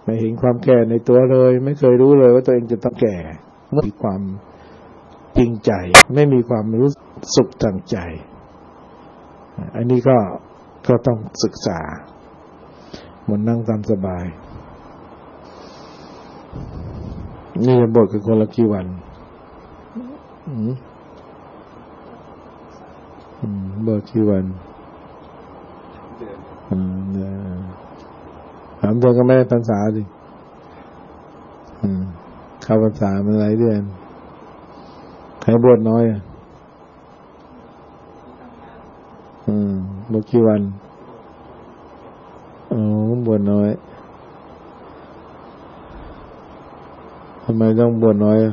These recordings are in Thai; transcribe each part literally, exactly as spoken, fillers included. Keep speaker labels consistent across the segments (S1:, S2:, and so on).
S1: ไม่เห็นความแก่ในตัวเลยไม่เคยรู้เลยว่าตัวเองจะต้องแก่ไม่มีความจริงใจไม่มีความรู้สุขทางใจอันนี้ก็ก็ต้องศึกษาหมดนั่งตามสบายนี่จะบทกันคนละกี่วันอืมอืมบทกี่วันอืมเนี่ยสามเดือนก็ไม่ได้พรรษาดิอืมเข้าพรรษามันหลายเดือนใครบวชน้อยอ่ะอืมบวชกี่วันอ๋อบวชน้อยทำไมต้องบวชน้อยอ่ะ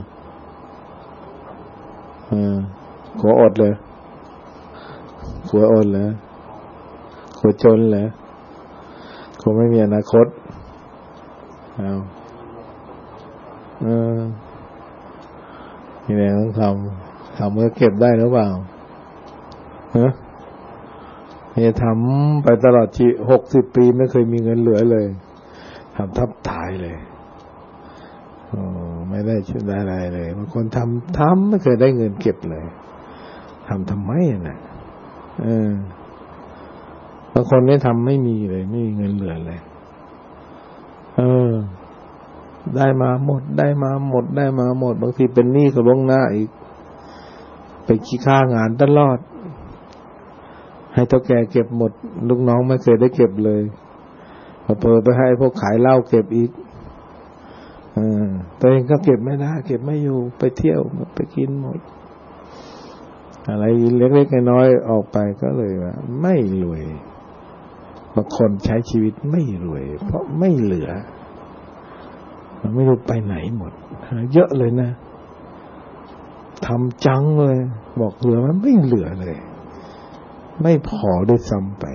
S1: อ่าขออดเลยขออดเลยขอจนเลยขอไม่มีอนาคตเอาเออนี่แหละต้องทำทำเมื่อเก็บได้หรือเปล่าฮะเนี่ยทำไปตลอดชีวิตหกสิบปีไม่เคยมีเงินเหลือเลยทำทับตายเลยโอ้ไม่ได้ช่วยได้อะไรเลยบางคนทำทำไม่เคยได้เงินเก็บเลยทำทำไมน่ะเออบางคนไม่ทำไม่มีเลยไม่มีเงินเหลือเลยเออได้มาหมดได้มาหมดได้มาหมดบางทีเป็นหนี้กับล่วงหน้าอีกไปขี้ข้างานตลอดให้เท่าแก่เก็บหมดลูกน้องไม่เคยได้เก็บเลยพอเปิดไปให้พวกขายเหล้าเก็บอีกเออตัวเองก็เก็บไม่ได้เก็บไม่อยู่ไปเที่ยวไปกินหมดอะไรเล็กๆน้อยๆออกไปก็เลยว่าไม่รวยบางคนใช้ชีวิตไม่รวยเพราะไม่เหลือมันไม่รู้ไปไหนหมดเยอะเลยนะทำจังเลยบอกเหลือมันไม่เหลือเลยไม่พอด้วยซ้ำไป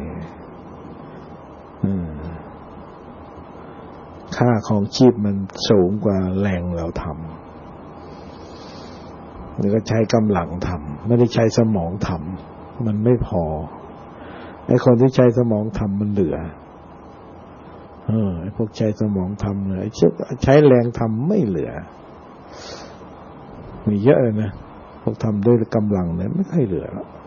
S1: ค่าของชีพมันสูงกว่าแรงเราทำหรือก็ใช้กำลังทำไม่ได้ใช้สมองทำมันไม่พอไอ้คนที่ใช้สมองทำมันเหลือเออไอ้พวกใช้สมองทำเลยใช้แรงทำไม่เหลือมีเยอะเลยนะพวกทำด้วยกำลังเนี่ยไม่ค่อยเหลือแล้ว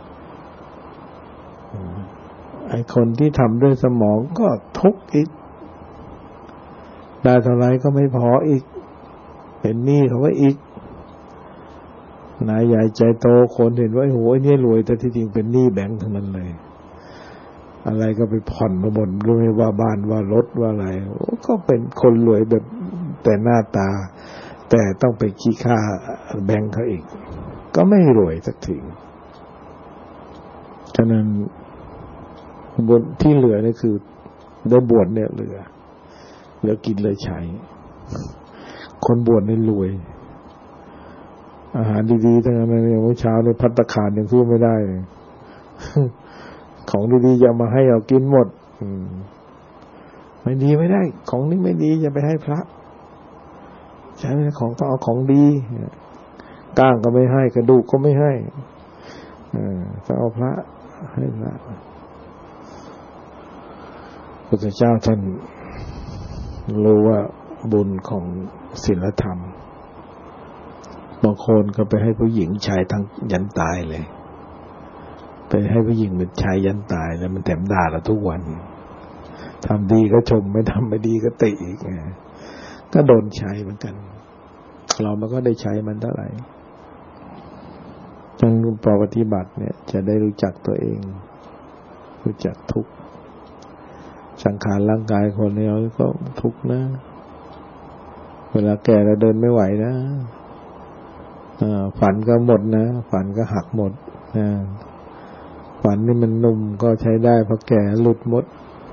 S1: ไอ้คนที่ทำด้วยสมองก็ทุกข์อีกได้เท่าไรก็ไม่พออีกเป็นหนี้เขาไว้อีกนายใหญ่ใจโตคนเห็นว่าโอ้โหเนี่ยรวยแต่ที่จริงเป็นหนี้แบงค์ทั้งนั้นเลยอะไรก็ไปผ่อนมาหมดรู้ไหมว่าบ้านว่ารถว่าอะไรก็เป็นคนรวยแบบแต่หน้าตาแต่ต้องไปขี้ค่าแบงค์เขาอีกก็ไม่รวยสักทีฉะนั้นบนที่เหลือนี่คือได้บวชเนี่ยเหลือเหลือกินเลยใช้คนบวชนี่รวยอาหารดีๆทั้งนั้นเนี่ยเมื่อเช้าในภัตตาคารยังสู้ไม่ได้เลยของดีๆอย่ามาให้เรากินหมดไม่ดีไม่ได้ของนี้ไม่ดีอย่าไปให้พระใช่ไหมของต้องเอาของดีก้างก็ไม่ให้กระดูกก็ไม่ให้ต้องเอาพระให้พระพุทธเจ้าท่านรู้ว่าบุญของศีลธรรมบางคนก็ไปให้ผู้หญิงชายทั้งยันตายเลยไปให้ผู้หญิงเป็นชายยันตายแล้วมันแถมด่าเราทุกวันทำดีก็ชมไม่ทำไม่ดีก็ติอีกก็โดนใช้เหมือนกันเรามันก็ได้ใช้มันเท่าไหร่จนปฏิบัติเนี่ยจะได้รู้จักตัวเองรู้จักทุกข์สังขารร่างกายคนเราก็ทุกข์นะเวลาแก่เราเดินไม่ไหวนะฝันก็หมดนะฝันก็หักหมดนะฝันนี่มันนุ่มก็ใช้ได้พอแก่หลุดหมด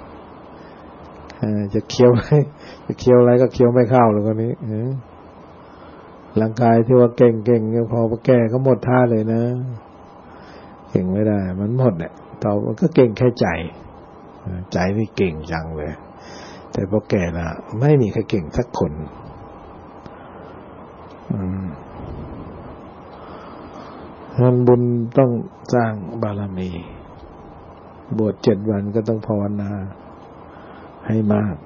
S1: จะเคี้ยวอะไรจะเคี้ยวอะไรก็เคี้ยวไม่เข้าเลยคนนี้ร่างกายที่ว่าเก่งๆพอพอแก่ก็หมดท่าเลยนะเก่งไม่ได้มันหมดเนี่ยต่อมันก็เก่งแค่ใจใจนี่เก่งจังเลยแต่พอแก่ละไม่มีใครเก่งสักคนงั้นบุญต้องสร้างบารมีบวชเจ็ดวันก็ต้องภาวนาให้มาก